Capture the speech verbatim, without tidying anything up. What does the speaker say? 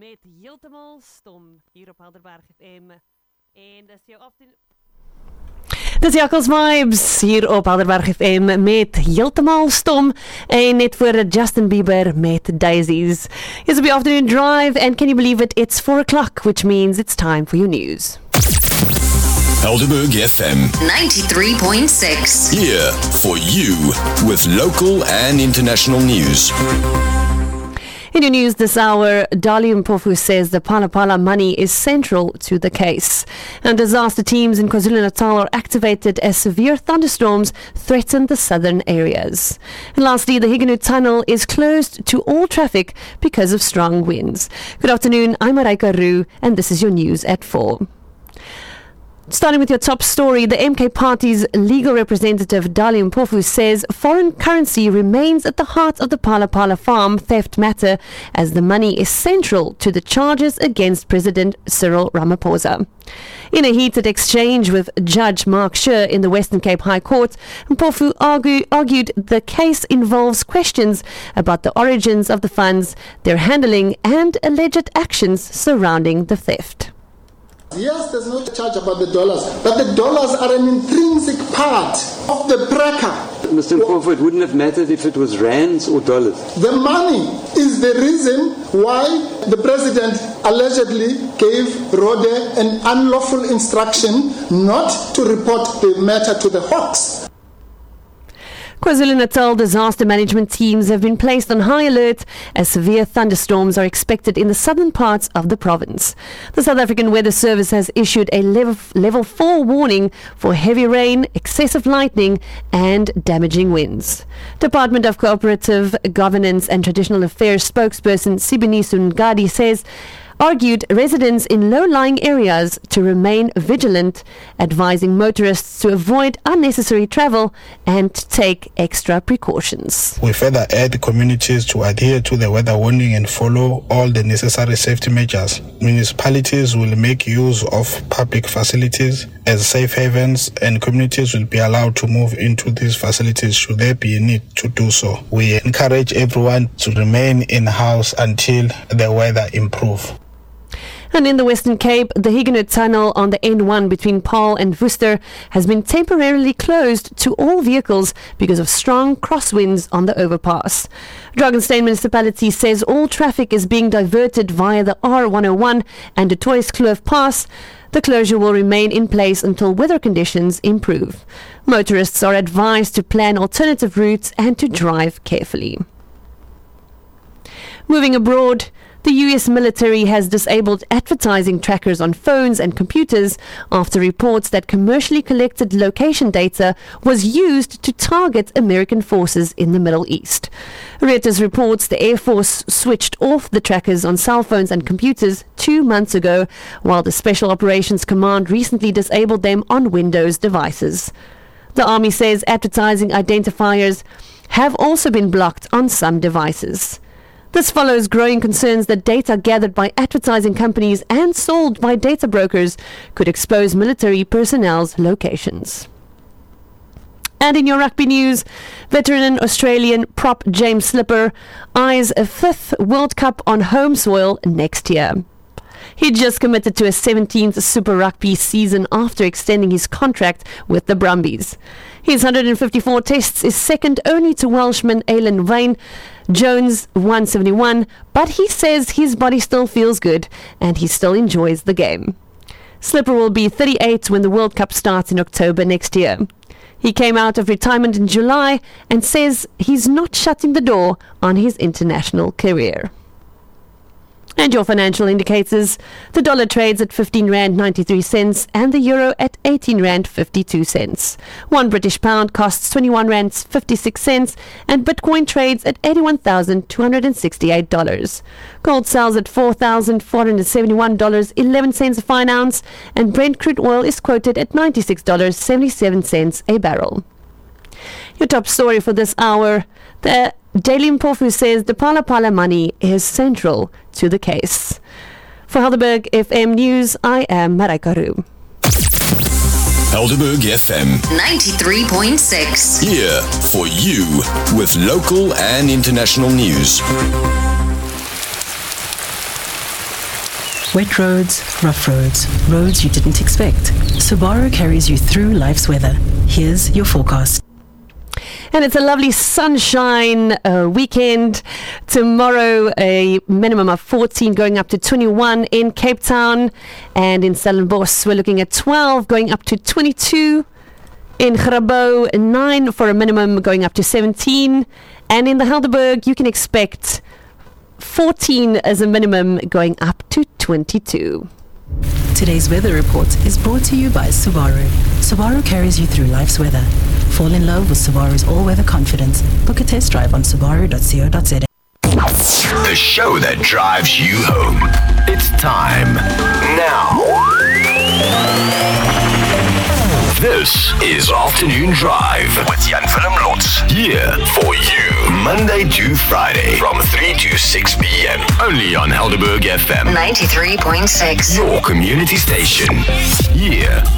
met Heeltemal Stom hier op Helderberg F M. En dis jou afdoen... Dis Jakkels Vibes hier op Helderberg F M met Heeltemal Stom en net voor Justin Bieber met Daisies. Here's the afternoon drive and can you believe it, it's four o'clock, which means it's time for your news. Helderberg F M ninety-three point six. Here for you with local and international news. In your news this hour, Dali Mpofu says the Phala Phala money is central to the case. And disaster teams in KwaZulu-Natal are activated as severe thunderstorms threaten the southern areas. And lastly, the Huguenot Tunnel is closed to all traffic because of strong winds. Good afternoon, I'm Mareika Roo, and this is your news at four. Starting with your top story, the M K Party's legal representative Dali Mpofu says foreign currency remains at the heart of the Phala Phala farm theft matter as the money is central to the charges against President Cyril Ramaphosa. In a heated exchange with Judge Mark Scher in the Western Cape High Court, Mpofu argue, argued the case involves questions about the origins of the funds, their handling and alleged actions surrounding the theft. Yes, there's no charge about the dollars, but the dollars are an intrinsic part of the praca. Mister Mpofu, it wouldn't have mattered if it was rands or dollars. The money is the reason why the president allegedly gave Rode an unlawful instruction not to report the matter to the Hawks. KwaZulu-Natal disaster management teams have been placed on high alert as severe thunderstorms are expected in the southern parts of the province. The South African Weather Service has issued a level, level four warning for heavy rain, excessive lightning and damaging winds. Department of Cooperative Governance and Traditional Affairs spokesperson Sibiniso Ngadi says argued residents in low-lying areas to remain vigilant, advising motorists to avoid unnecessary travel and take extra precautions. We further urge communities to adhere to the weather warning and follow all the necessary safety measures. Municipalities will make use of public facilities as safe havens and communities will be allowed to move into these facilities should there be a need to do so. We encourage everyone to remain in-house until the weather improves. And in the Western Cape, the Huguenot Tunnel on the N one between Paarl and Worcester has been temporarily closed to all vehicles because of strong crosswinds on the overpass. Drakenstein Municipality says all traffic is being diverted via the R one oh one and the Toys Kloof Pass. The closure will remain in place until weather conditions improve. Motorists are advised to plan alternative routes and to drive carefully. Moving abroad, the U S military has disabled advertising trackers on phones and computers after reports that commercially collected location data was used to target American forces in the Middle East. Reuters reports the Air Force switched off the trackers on cell phones and computers two months ago, while the Special Operations Command recently disabled them on Windows devices. The Army says advertising identifiers have also been blocked on some devices. This follows growing concerns that data gathered by advertising companies and sold by data brokers could expose military personnel's locations. And in your rugby news, veteran Australian prop James Slipper eyes a fifth World Cup on home soil next year. He just committed to a seventeenth Super Rugby season after extending his contract with the Brumbies. His one hundred fifty-four tests is second only to Welshman Alan Vane Jones one seventy-one, but he says his body still feels good and he still enjoys the game. Slipper will be thirty-eight when the World Cup starts in October next year. He came out of retirement in July and says he's not shutting the door on his international career. And your financial indicators, the dollar trades at fifteen rand ninety-three cents and the euro at eighteen rand fifty-two cents. One British pound costs twenty-one rand fifty-six cents and Bitcoin trades at eighty-one thousand two hundred sixty-eight dollars. Gold sells at four thousand four hundred seventy-one dollars and eleven cents a fine ounce and Brent crude oil is quoted at ninety-six dollars and seventy-seven cents a barrel. Your top story for this hour, the Daily Mpofu says the Phala Phala money is central to the case. For Helderberg F M News, I am Mareika Roo. Helderberg F M ninety-three point six. Here for you with local and international news. Wet roads, rough roads, roads you didn't expect. Subaru carries you through life's weather. Here's your forecast. And it's a lovely sunshine uh, weekend. Tomorrow, a minimum of fourteen going up to twenty-one in Cape Town. And in Stellenbosch, we're looking at twelve going up to twenty-two. In Grabo, nine for a minimum going up to seventeen. And in the Helderberg, you can expect fourteen as a minimum going up to twenty-two. Today's weather report is brought to you by Subaru. Subaru carries you through life's weather. Fall in love with Subaru's all-weather confidence. Book a test drive on subaru dot co dot za. The show that drives you home. It's time now. This is Afternoon Drive with Jan Willem Lotz. Here for you, Monday to Friday from three to six p.m. Only on Helderberg F M ninety-three point six. Your community station. Here